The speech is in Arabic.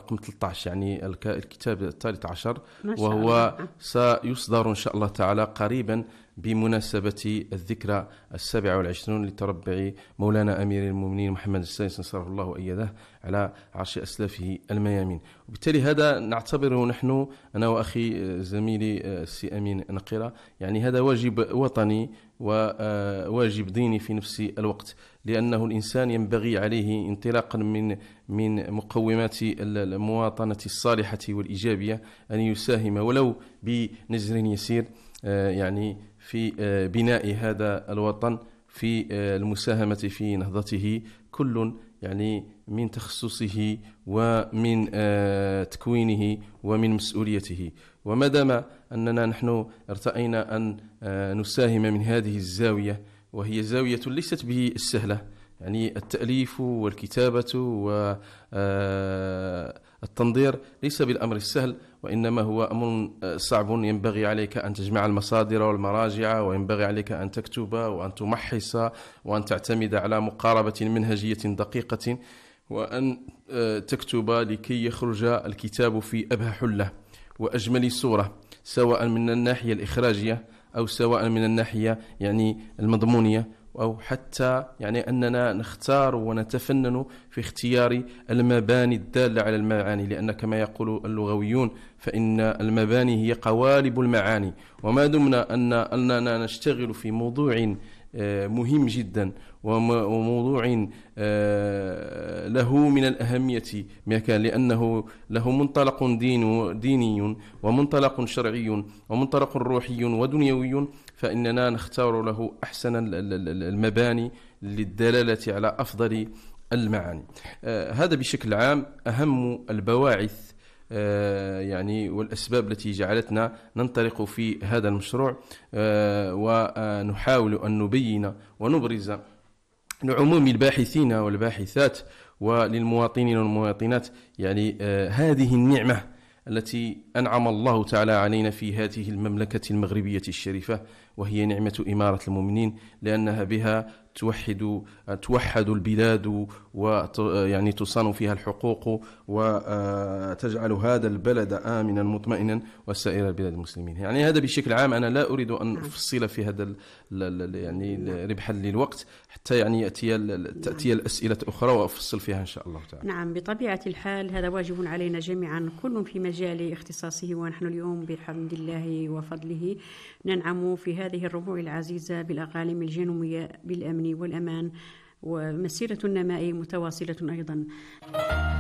رقم 13 يعني الكتاب الثالث عشر، وهو سيصدر إن شاء الله تعالى قريبا بمناسبة الذكرى 27 لتربع مولانا أمير المؤمنين محمد السادس نصره الله وأيده على عرش أسلافه الميامين. وبالتالي هذا نعتبره نحن أنا وأخي زميلي السي أمين نقيرة يعني هذا واجب وطني وواجب ديني في نفس الوقت، لأنه الإنسان ينبغي عليه انطلاقا من مقومات المواطنة الصالحة والإيجابية أن يساهم ولو بنجر يسير يعني في بناء هذا الوطن، في المساهمة في نهضته، كل يعني من تخصصه ومن تكوينه ومن مسؤوليته. وما دام أننا نحن ارتأينا أن نساهم من هذه الزاوية، وهي زاوية ليست بالسهلة، يعني التأليف والكتابة والتنظير ليس بالأمر السهل، وإنما هو أمر صعب. ينبغي عليك أن تجمع المصادر والمراجع، وينبغي عليك أن تكتب وأن تمحص وأن تعتمد على مقاربة منهجية دقيقة، وأن تكتب لكي يخرج الكتاب في أبهى حلة وأجمل صورة، سواء من الناحية الإخراجية أو سواء من الناحية يعني المضمونية، أو حتى يعني أننا نختار ونتفنن في اختيار المباني الدالة على المعاني، لأن كما يقول اللغويون فإن المباني هي قوالب المعاني. وما دمنا أننا نشتغل في موضوع مهم جدا وموضوع له من الأهمية ما كان، لأنه له منطلق ديني ومنطلق شرعي ومنطلق روحي ودنيوي، فإننا نختار له أحسن المباني للدلالة على أفضل المعاني. هذا بشكل عام أهم البواعث يعني والأسباب التي جعلتنا ننطلق في هذا المشروع، ونحاول أن نبين ونبرز لعموم الباحثين والباحثات وللمواطنين والمواطنات يعني هذه النعمة التي أنعم الله تعالى علينا في هذه المملكة المغربية الشريفة، وهي نعمة إمارة المؤمنين، لأنها بها توحد البلاد ويعني تصان فيها الحقوق وتجعل هذا البلد آمنا مطمئنا وسائر البلاد المسلمين. يعني هذا بشكل عام. أنا لا أريد أن أفصل في هذا يعني ربحا للوقت حتى يعني تأتي الأسئلة أخرى وأفصل فيها إن شاء الله تعالى. نعم بطبيعة الحال هذا واجب علينا جميعا، كل في مجال اختصاصه، ونحن اليوم بحمد الله وفضله ننعم في هذه الربوع العزيزة بالأقاليم الجنوبية بالأمن والأمان، ومسيرة النماء متواصلة أيضا.